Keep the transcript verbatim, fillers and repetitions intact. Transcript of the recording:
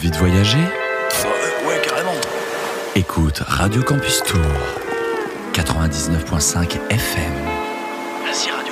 envie de voyager ? euh, Ouais, carrément. Écoute Radio Campus Tour, quatre-vingt-dix-neuf virgule cinq F M. Vas-y, Radio